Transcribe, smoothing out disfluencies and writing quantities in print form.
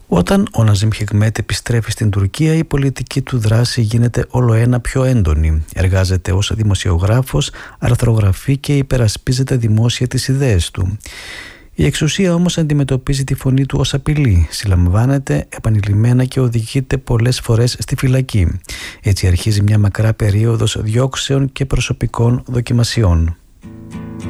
Όταν ο Ναζίμ Χικμέτ επιστρέφει στην Τουρκία, η πολιτική του δράση γίνεται όλο ένα πιο έντονη. Εργάζεται ως δημοσιογράφος, αρθρογραφεί και υπερασπίζεται δημόσια τις ιδέες του. Η εξουσία όμως αντιμετωπίζει τη φωνή του ως απειλή, συλλαμβάνεται επανειλημμένα και οδηγείται πολλές φορές στη φυλακή. Έτσι αρχίζει μια μακρά περίοδος διώξεων και προσωπικών δοκιμασιών.